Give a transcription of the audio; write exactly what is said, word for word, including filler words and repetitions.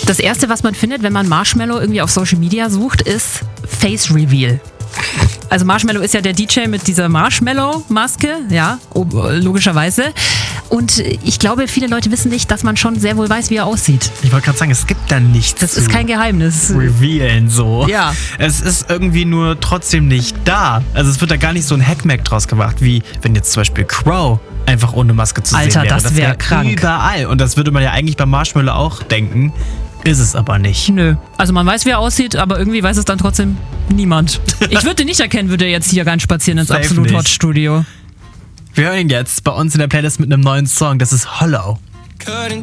Das erste, was man findet, wenn man Marshmello irgendwie auf Social Media sucht, ist Face Reveal. Also Marshmello ist ja der D J mit dieser Marshmello-Maske, ja, logischerweise. Und ich glaube, viele Leute wissen nicht, dass man schon sehr wohl weiß, wie er aussieht. Ich wollte gerade sagen, es gibt da nichts. Das ist kein Geheimnis. Revealen so. Ja. Es ist irgendwie nur trotzdem nicht da. Also es wird da gar nicht so ein Hackmack draus gemacht, wie wenn jetzt zum Beispiel Crow einfach ohne Maske zu Alter, sehen wäre. das Das wär wäre krank. Überall. Und das würde man ja eigentlich bei Marshmello auch denken. Ist es aber nicht. Nö. Also man weiß, wie er aussieht, aber irgendwie weiß es dann trotzdem niemand. Ich würde ihn nicht erkennen, würde er jetzt hier rein spazieren ins Safe Absolut nicht. Hot Studio. Wir hören ihn jetzt bei uns in der Playlist mit einem neuen Song. Das ist Hollow. Couldn't